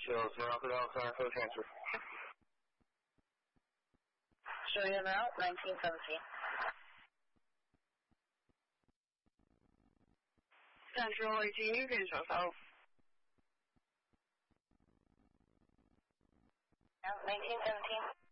full transfer. Show you now, 1917. Central 18, you can show out. 1917.